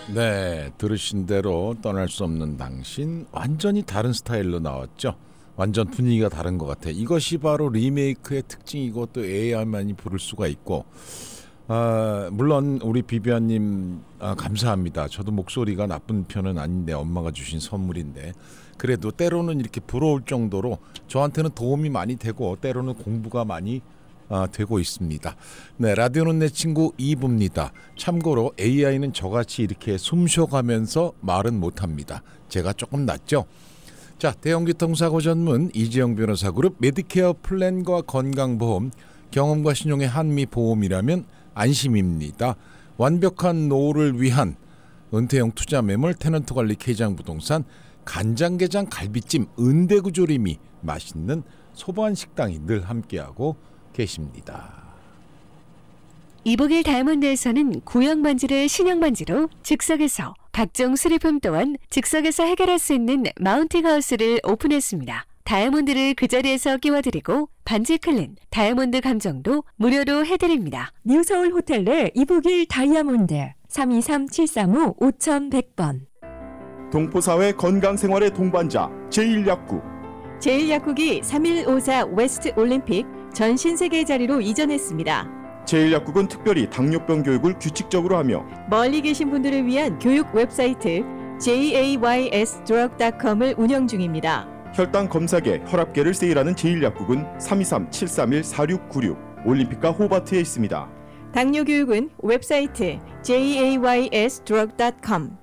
네, 들으신 대로 떠날 수 없는 당신 완전히 다른 스타일로 나왔죠. 완전 분위기가 다른 것 같아. 이것이 바로 리메이크의 특징이고 또 AI만이 부를 수가 있고 물론 우리 비비안님 감사합니다. 저도 목소리가 나쁜 편은 아닌데 엄마가 주신 선물인데 그래도 때로는 이렇게 부러울 정도로 저한테는 도움이 많이 되고 때로는 공부가 많이 되고 있습니다. 네, 라디오는 내 친구 2부입니다. 참고로 AI는 저같이 이렇게 숨 쉬어가면서 말은 못합니다. 제가 조금 낫죠? 자, 대형교통사고 전문 이지영 변호사 그룹 메디케어 플랜과 건강보험, 경험과 신용의 한미보험이라면 안심입니다. 완벽한 노후를 위한 은퇴형 투자매물 테넌트관리 K장부동산, 간장게장 갈비찜 은대구조림이 맛있는 소반식당이 늘 함께하고 계십니다. 이복일 다이아몬드에서는 구형 반지를 신형 반지로 즉석에서, 각종 수리품 또한 즉석에서 해결할 수 있는 마운팅 하우스를 오픈했습니다. 다이아몬드를 그 자리에서 끼워드리고 반지 클린, 다이아몬드 감정도 무료로 해드립니다. 뉴서울 호텔 내 이복일 다이아몬드 323-735-5100번. 동포사회 건강생활의 동반자 제1약국. 제1약국이 3154 웨스트 올림픽 전 신세계 자리로 이전했습니다. 제1약국은 특별히 당뇨병 교육을 규칙적으로 하며 멀리 계신 분들을 위한 교육 웹사이트 jaysdrug.com을 운영 중입니다. 혈당 검사계, 혈압계를 세일하는 제1약국은 323-731-4696 올림픽과 호바트에 있습니다. 당뇨 교육은 웹사이트 jaysdrug.com